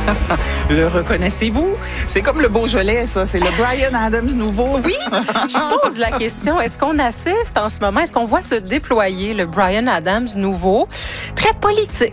Le reconnaissez-vous? C'est comme le Beaujolais, ça. C'est le Bryan Adams nouveau. Oui, je pose la question. Est-ce qu'on assiste en ce moment, est-ce qu'on voit se déployer le Bryan Adams nouveau, très politique,